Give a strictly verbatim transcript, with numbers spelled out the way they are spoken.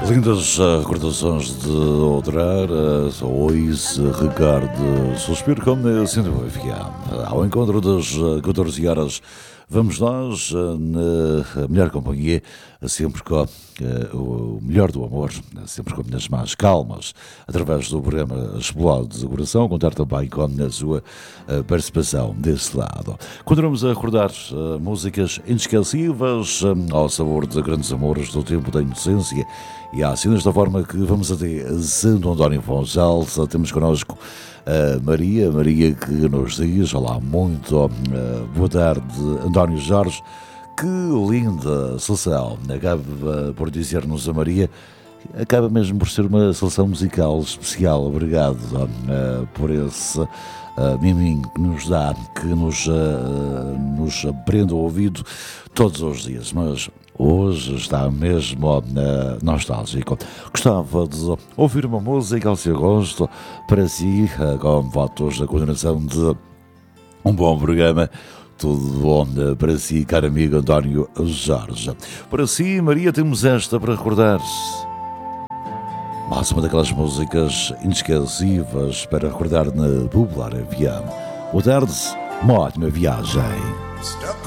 Lindas uh, recordações de Odrar, uh, hoje Ricardo Suspiro com a Centro F M. Ao encontro das uh, catorze horas, vamos nós uh, na melhor companhia, sempre com uh, o melhor do amor, sempre com as mais calmas, através do programa Explode de Coração, contar também com a sua uh, participação desse lado. Continuamos a recordar uh, músicas inesquecíveis uh, ao sabor de grandes amores do tempo da inocência. E assim, desta forma que vamos até Santo António Funchal, temos connosco a Maria, Maria que nos diz, olá, muito uh, boa tarde, António Jorge, que linda seleção, acaba por dizer-nos a Maria, acaba mesmo por ser uma seleção musical especial, obrigado uh, por esse uh, miminho que nos dá, que nos, uh, nos prende o ouvido todos os dias, mas hoje está mesmo uh, nostálgico. Gostava de ouvir uma música ao seu gosto para si, uh, com votos da continuação de um bom programa. Tudo bom uh, para si, caro amigo António Jorge. Para si, Maria, temos esta para recordar. Mais uma daquelas músicas inesquecíveis para recordar na Popular F M. Boa tarde, uma ótima viagem.